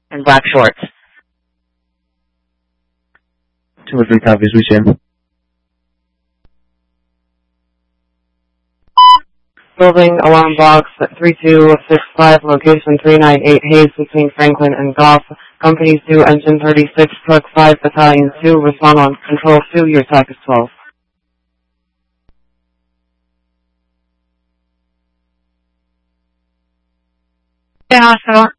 and black shorts. 2 or 3 copies, we see him. Building alarm box at 3265, location 398 Hayes between Franklin and Goff. Companies 2, engine 36, truck 5, battalion 2, respond on control 2, your TAC is 12. Hospital.